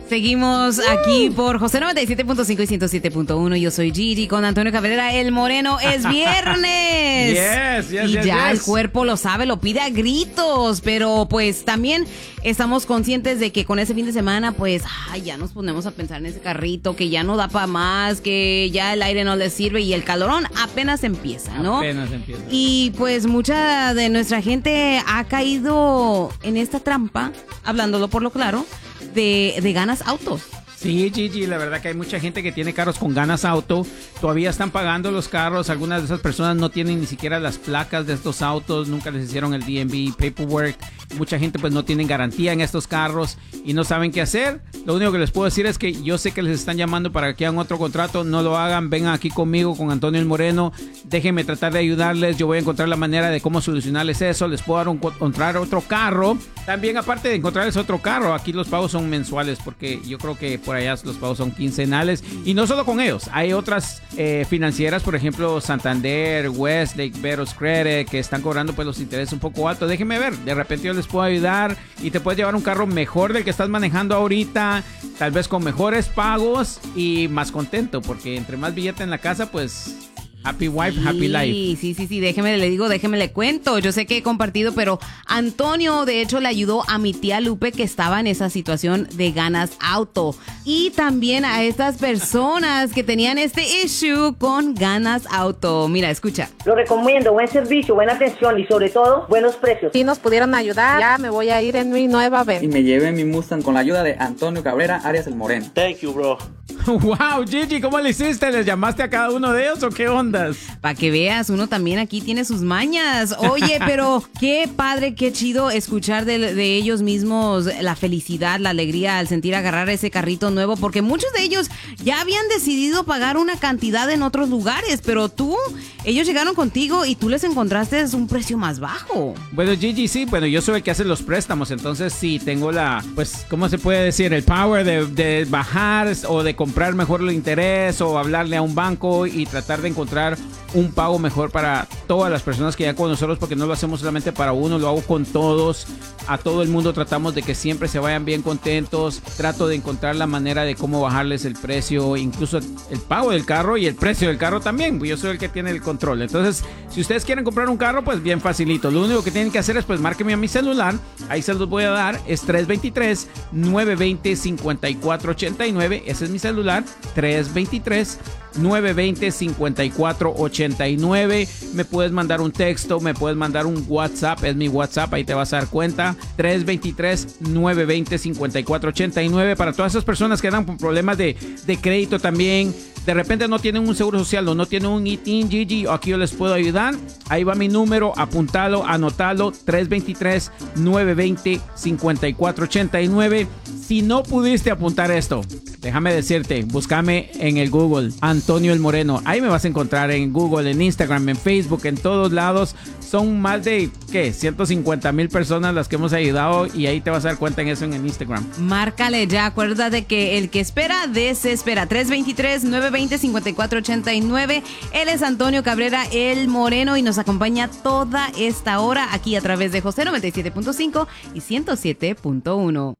Seguimos aquí por José 97.5 y 107.1. Yo soy Gigi con Antonio Cabrera, el Moreno. Es viernes. Yes, y ya yes. el cuerpo lo sabe, lo pide a gritos. Pero pues también estamos conscientes de que con ese fin de semana, pues ya nos ponemos a pensar en ese carrito que ya no da para más, que ya el aire no le sirve y el calorón apenas empieza, ¿no? Apenas empieza. Y pues mucha de nuestra gente ha caído en esta trampa, hablándolo por lo claro, de Ganas Autos. Sí, Gigi, la verdad que hay mucha gente que tiene carros con Ganas Auto, todavía están pagando los carros, algunas de esas personas no tienen ni siquiera las placas de estos autos, nunca les hicieron el DMV paperwork, mucha gente pues no tienen garantía en estos carros y no saben qué hacer. Lo único que les puedo decir es que yo sé que les están llamando para que hagan otro contrato, no lo hagan, vengan aquí conmigo, con Antonio el Moreno, déjenme tratar de ayudarles, yo voy a encontrar la manera de cómo solucionarles eso, les puedo encontrar otro carro, también aparte de encontrarles otro carro, aquí los pagos son mensuales porque yo creo que por allá los pagos son quincenales y no solo con ellos, hay otras financieras, por ejemplo Santander, Westlake, Veros Credit, que están cobrando pues los intereses un poco altos. Déjenme ver, de repente yo les puedo ayudar y te puedes llevar un carro mejor del que estás manejando ahorita, tal vez con mejores pagos y más contento, porque entre más billete en la casa pues happy wife, happy life. Sí, déjeme le cuento. Yo sé que he compartido, pero Antonio, de hecho, le ayudó a mi tía Lupe que estaba en esa situación de Ganas Auto. Y también a estas personas que tenían este issue con Ganas Auto. Mira, escucha. Lo recomiendo, buen servicio, buena atención y sobre todo, buenos precios. Si nos pudieron ayudar, ya me voy a ir en mi nueva Benz. Y me llevé mi Mustang con la ayuda de Antonio Cabrera, Arias el Moreno. Thank you, bro. Wow, Gigi, ¿cómo le hiciste? ¿Les llamaste a cada uno de ellos o qué ondas? Para que veas, uno también aquí tiene sus mañas. Oye, pero qué padre, qué chido escuchar de ellos mismos la felicidad, la alegría al sentir agarrar ese carrito nuevo, porque muchos de ellos ya habían decidido pagar una cantidad en otros lugares, pero ellos llegaron contigo y tú les encontraste un precio más bajo. Bueno, Gigi, sí, bueno, yo soy el que hace los préstamos, entonces sí, tengo pues, ¿cómo se puede decir? El power de bajar o de comprar mejor el interés o hablarle a un banco y tratar de encontrar un pago mejor para todas las personas que ya con nosotros, porque no lo hacemos solamente para uno, lo hago con todos, a todo el mundo tratamos de que siempre se vayan bien contentos, trato de encontrar la manera de cómo bajarles el precio, incluso el pago del carro y el precio del carro también, yo soy el que tiene el control. Entonces, si ustedes quieren comprar un carro, pues bien facilito, lo único que tienen que hacer es pues márquenme a mi celular, ahí se los voy a dar, es 323-920-5489, ese es mi celular, 323-920-5489. Me puedes mandar un texto, me puedes mandar un WhatsApp, es mi WhatsApp, ahí te vas a dar cuenta. 323-920-5489. Para todas esas personas que andan con problemas de crédito también, de repente no tienen un seguro social o no tienen un ITIN, Gigi, aquí yo les puedo ayudar. Ahí va mi número, apuntalo, anotalo, 323-920-5489. Si no pudiste apuntar esto, déjame decirte, búscame en el Google, Antonio el Moreno. Ahí me vas a encontrar en Google, en Instagram, en Facebook, en todos lados. Son más de, 150,000 personas las que hemos ayudado y ahí te vas a dar cuenta en eso en Instagram. Márcale ya, acuérdate que el que espera, desespera. 323-920-5489. Él es Antonio Cabrera, el Moreno, y nos acompaña toda esta hora aquí a través de José 97.5 y 107.1.